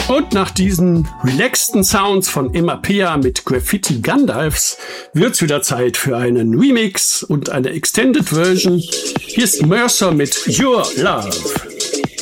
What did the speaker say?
Und nach diesen relaxten Sounds von Imapea mit Graffiti Gandalfs wird's wieder Zeit für einen Remix und eine Extended Version. Hier ist Mercer mit Your Love.